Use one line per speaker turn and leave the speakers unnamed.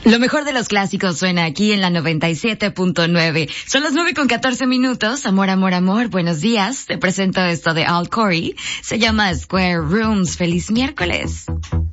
Lo mejor de los clásicos suena aquí en la 97.9. Son las 9:14. Amor, amor, amor. Buenos días. Te presento esto de Al Corey. Se llama Square Rooms. ¡Feliz miércoles!